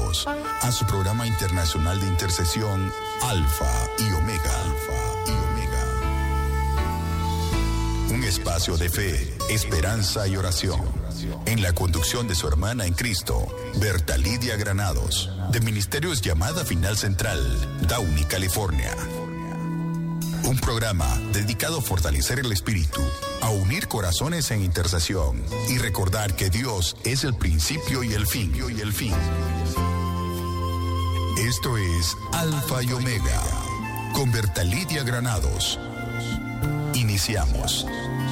bienvenidos a su programa internacional de intercesión Alfa y Omega. Alfa y Omega. Un espacio de fe, esperanza y oración. En la conducción de su hermana en Cristo, Berta Lidia Granados, de Ministerios Llamada Final Central, Downey, California. Un programa dedicado a fortalecer el espíritu, a unir corazones en intercesión y recordar que Dios es el principio y el fin. Esto es Alfa y Omega, con Berta Lidia Granados. Iniciamos.